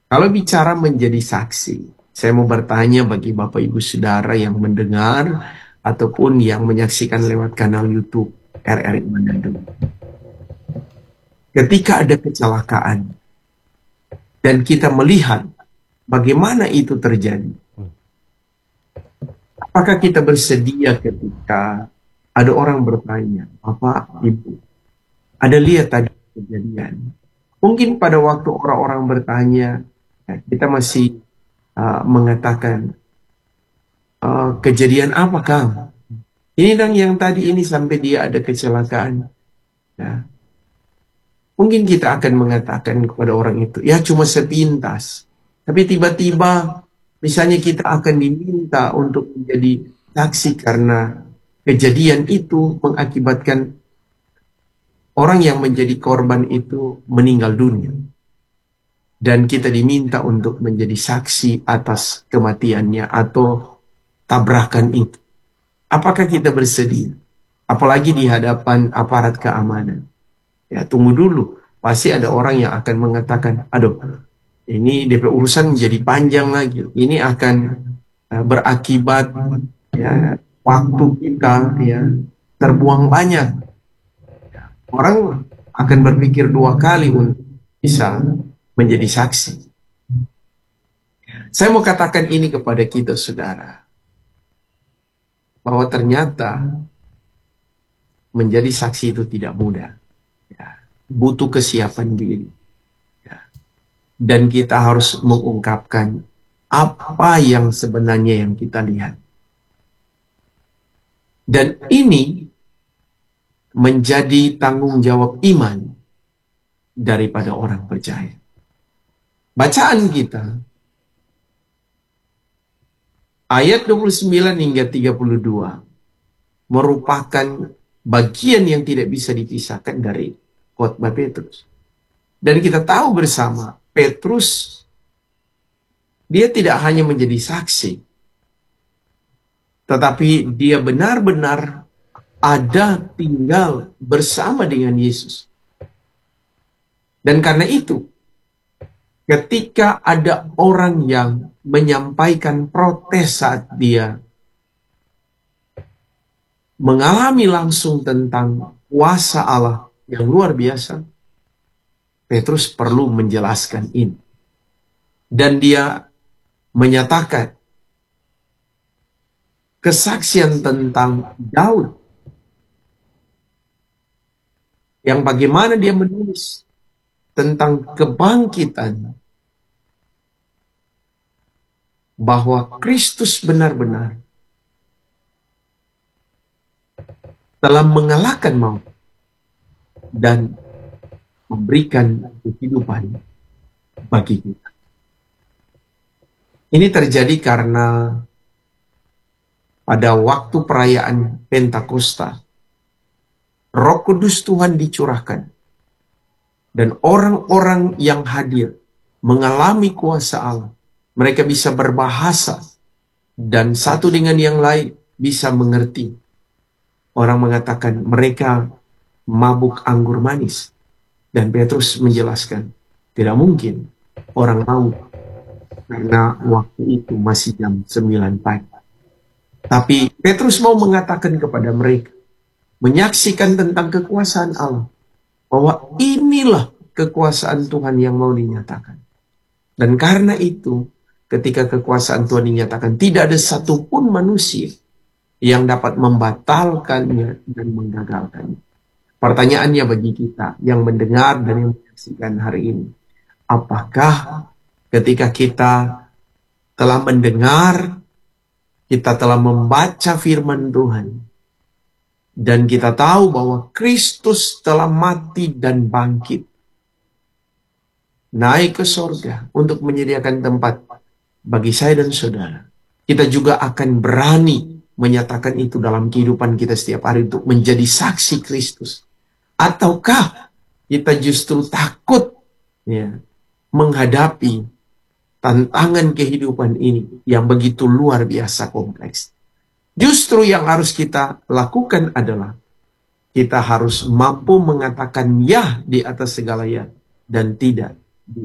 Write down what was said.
Kalau bicara menjadi saksi, saya mau bertanya bagi Bapak Ibu Saudara yang mendengar ataupun yang menyaksikan lewat kanal YouTube RRI Manado. Ketika ada kecelakaan dan kita melihat bagaimana itu terjadi, apakah kita bersedia ketika ada orang bertanya, Bapak, Ibu, ada lihat tadi kejadian? Mungkin pada waktu orang-orang bertanya, ya, kita masih mengatakan, kejadian apa, Kang? Ini dan yang tadi ini sampai dia ada kecelakaan. Ya. Mungkin kita akan mengatakan kepada orang itu, ya cuma sepintas. Tapi tiba-tiba misalnya kita akan diminta untuk menjadi saksi karena kejadian itu mengakibatkan orang yang menjadi korban itu meninggal dunia. Dan kita diminta untuk menjadi saksi atas kematiannya atau tabrakan itu. Apakah kita bersedia? Apalagi di hadapan aparat keamanan. Ya, tunggu dulu. Pasti ada orang yang akan mengatakan, aduh, ini DP urusan jadi panjang lagi. Ini akan berakibat ya, waktu kita ya terbuang banyak. Orang akan berpikir dua kali untuk bisa menjadi saksi. Saya mau katakan ini kepada kita, saudara, bahwa ternyata menjadi saksi itu tidak mudah. Ya, butuh kesiapan diri. Ya. Dan kita harus mengungkapkan apa yang sebenarnya yang kita lihat. Dan ini menjadi tanggung jawab iman daripada orang percaya. Bacaan kita, ayat 29 hingga 32, merupakan bagian yang tidak bisa dipisahkan dari khotbah Petrus. Dan kita tahu bersama, Petrus, dia tidak hanya menjadi saksi, tetapi dia benar-benar ada tinggal bersama dengan Yesus. Dan karena itu, ketika ada orang yang menyampaikan protes saat dia mengalami langsung tentang kuasa Allah yang luar biasa, Petrus perlu menjelaskan ini. Dan dia menyatakan kesaksian tentang Daud, yang bagaimana dia menulis tentang kebangkitan, bahwa Kristus benar-benar telah mengalahkan maut dan memberikan kehidupan bagi kita. Ini terjadi karena pada waktu perayaan Pentakosta, Roh Kudus Tuhan dicurahkan. Dan orang-orang yang hadir mengalami kuasa Allah. Mereka bisa berbahasa. Dan satu dengan yang lain bisa mengerti. Orang mengatakan mereka mabuk anggur manis. Dan Petrus menjelaskan, tidak mungkin orang mabuk. Karena waktu itu masih jam 9 pagi. Tapi Petrus mau mengatakan kepada mereka, menyaksikan tentang kekuasaan Allah, bahwa inilah kekuasaan Tuhan yang mau dinyatakan. Dan karena itu, ketika kekuasaan Tuhan dinyatakan, tidak ada satupun manusia yang dapat membatalkannya dan menggagalkannya. Pertanyaannya bagi kita yang mendengar dan yang menyaksikan hari ini, apakah ketika kita telah mendengar, kita telah membaca firman Tuhan, dan kita tahu bahwa Kristus telah mati dan bangkit, naik ke sorga untuk menyediakan tempat bagi saya dan saudara, kita juga akan berani menyatakan itu dalam kehidupan kita setiap hari untuk menjadi saksi Kristus. Ataukah kita justru takut ya, menghadapi tantangan kehidupan ini yang begitu luar biasa kompleks. Justru yang harus kita lakukan adalah kita harus mampu mengatakan ya di atas segala ya dan tidak